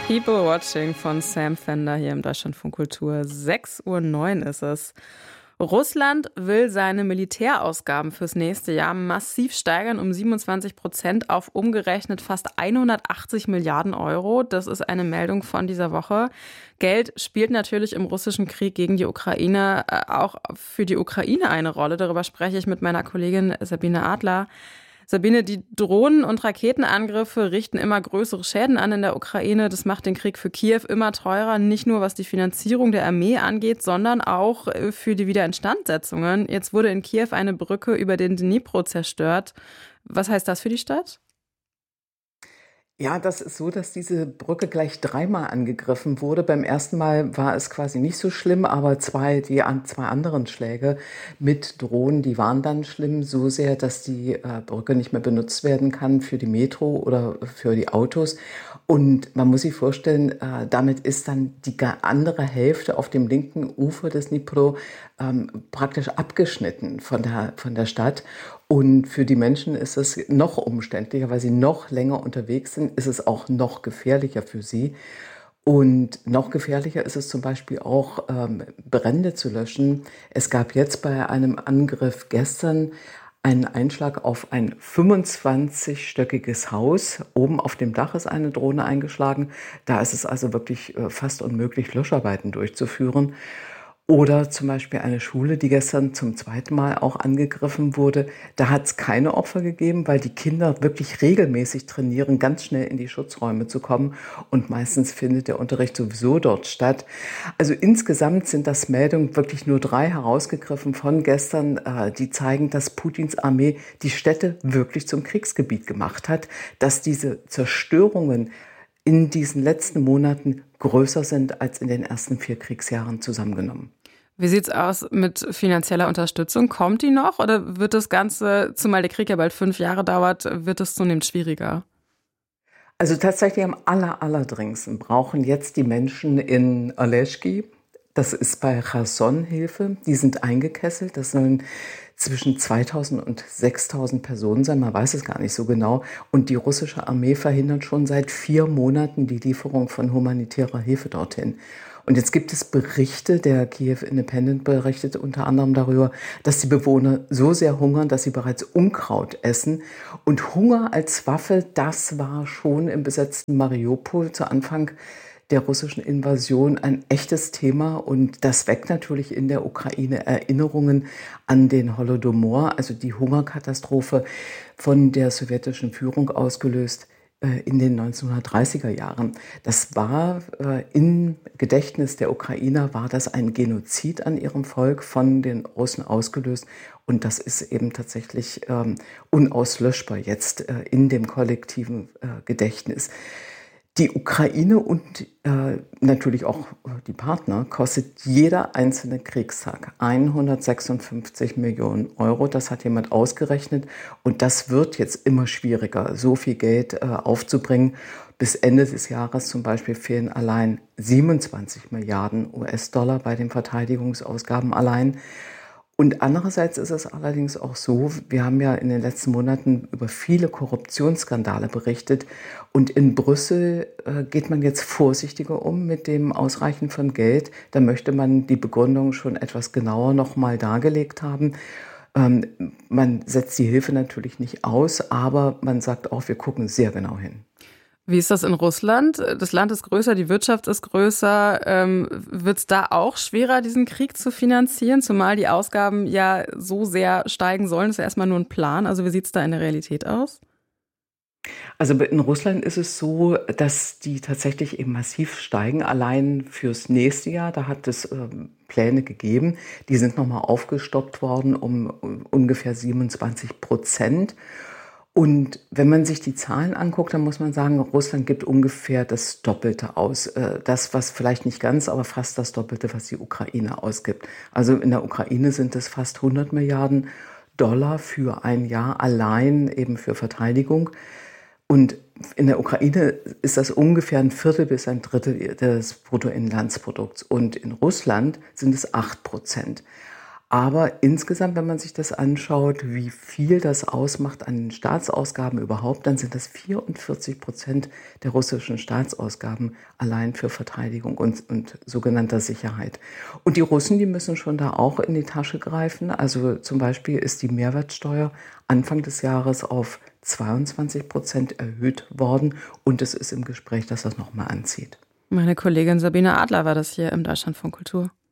People Watching von Sam Fender hier im Deutschlandfunk Kultur. 6:09 Uhr ist es. Russland will seine Militärausgaben fürs nächste Jahr massiv steigern, um 27% auf umgerechnet fast 180 Milliarden Euro. Das ist eine Meldung von dieser Woche. Geld spielt natürlich im russischen Krieg gegen die Ukraine auch für die Ukraine eine Rolle. Darüber spreche ich mit meiner Kollegin Sabine Adler. Sabine, die Drohnen- und Raketenangriffe richten immer größere Schäden an in der Ukraine. Das macht den Krieg für Kiew immer teurer, nicht nur was die Finanzierung der Armee angeht, sondern auch für die Wiederinstandsetzungen. Jetzt wurde in Kiew eine Brücke über den Dnipro zerstört. Was heißt das für die Stadt? Ja, das ist so, dass diese Brücke gleich dreimal angegriffen wurde. Beim ersten Mal war es quasi nicht so schlimm, aber zwei anderen Schläge mit Drohnen, die waren dann schlimm, so sehr, dass die Brücke nicht mehr benutzt werden kann für die Metro oder für die Autos. Und man muss sich vorstellen, damit ist dann die andere Hälfte auf dem linken Ufer des Dnipro praktisch abgeschnitten von der Stadt. Und für die Menschen ist es noch umständlicher, weil sie noch länger unterwegs sind, ist es auch noch gefährlicher für sie. Und noch gefährlicher ist es zum Beispiel auch, Brände zu löschen. Es gab jetzt bei einem Angriff gestern einen Einschlag auf ein 25-stöckiges Haus. Oben auf dem Dach ist eine Drohne eingeschlagen. Da ist es also wirklich fast unmöglich, Löscharbeiten durchzuführen. Oder zum Beispiel eine Schule, die gestern zum zweiten Mal auch angegriffen wurde. Da hat es keine Opfer gegeben, weil die Kinder wirklich regelmäßig trainieren, ganz schnell in die Schutzräume zu kommen. Und meistens findet der Unterricht sowieso dort statt. Also insgesamt sind das Meldungen, wirklich nur 3 herausgegriffen von gestern, die zeigen, dass Putins Armee die Städte wirklich zum Kriegsgebiet gemacht hat, dass diese Zerstörungen in diesen letzten Monaten größer sind als in den ersten 4 Kriegsjahren zusammengenommen. Wie sieht's aus mit finanzieller Unterstützung? Kommt die noch oder wird das Ganze, zumal der Krieg ja bald 5 Jahre dauert, wird es zunehmend schwieriger? Also tatsächlich am allerdringendsten brauchen jetzt die Menschen in Oleschki, das ist bei Cherson, Hilfe. Die sind eingekesselt. Das sollen zwischen 2000 und 6000 Personen sein. Man weiß es gar nicht so genau. Und die russische Armee verhindert schon seit 4 Monaten die Lieferung von humanitärer Hilfe dorthin. Und jetzt gibt es Berichte, der Kiew Independent berichtet unter anderem darüber, dass die Bewohner so sehr hungern, dass sie bereits Unkraut essen. Und Hunger als Waffe, das war schon im besetzten Mariupol zu Anfang der russischen Invasion ein echtes Thema. Und das weckt natürlich in der Ukraine Erinnerungen an den Holodomor, also die Hungerkatastrophe von der sowjetischen Führung ausgelöst in den 1930er Jahren. Das war im Gedächtnis der Ukrainer, war das ein Genozid an ihrem Volk von den Russen ausgelöst. Und das ist eben tatsächlich unauslöschbar jetzt in dem kollektiven Gedächtnis. Die Ukraine und natürlich auch die Partner kostet jeder einzelne Kriegstag 156 Millionen Euro. Das hat jemand ausgerechnet. Und das wird jetzt immer schwieriger, so viel Geld aufzubringen. Bis Ende des Jahres zum Beispiel fehlen allein 27 Milliarden US-Dollar bei den Verteidigungsausgaben allein. Und andererseits ist es allerdings auch so, wir haben ja in den letzten Monaten über viele Korruptionsskandale berichtet. Und in Brüssel geht man jetzt vorsichtiger um mit dem Ausreichen von Geld. Da möchte man die Begründung schon etwas genauer nochmal dargelegt haben. Man setzt die Hilfe natürlich nicht aus, aber man sagt auch, wir gucken sehr genau hin. Wie ist das in Russland? Das Land ist größer, die Wirtschaft ist größer. Wird es da auch schwerer, diesen Krieg zu finanzieren, zumal die Ausgaben ja so sehr steigen sollen? Das ist ja erstmal nur ein Plan. Also wie sieht es da in der Realität aus? Also in Russland ist es so, dass die tatsächlich eben massiv steigen, allein fürs nächste Jahr. Da hat es Pläne gegeben, die sind nochmal aufgestockt worden um ungefähr 27%. Und wenn man sich die Zahlen anguckt, dann muss man sagen, Russland gibt ungefähr das Doppelte aus. Das, was vielleicht nicht ganz, aber fast das Doppelte, was die Ukraine ausgibt. Also in der Ukraine sind es fast 100 Milliarden Dollar für ein Jahr allein eben für Verteidigung. Und in der Ukraine ist das ungefähr ein Viertel bis ein Drittel des Bruttoinlandsprodukts. Und in Russland sind es 8%. Aber insgesamt, wenn man sich das anschaut, wie viel das ausmacht an den Staatsausgaben überhaupt, dann sind das 44% der russischen Staatsausgaben allein für Verteidigung und sogenannter Sicherheit. Und die Russen, die müssen schon da auch in die Tasche greifen. Also zum Beispiel ist die Mehrwertsteuer Anfang des Jahres auf 22% erhöht worden und es ist im Gespräch, dass das nochmal anzieht. Meine Kollegin Sabine Adler war das hier im Deutschlandfunk Kultur.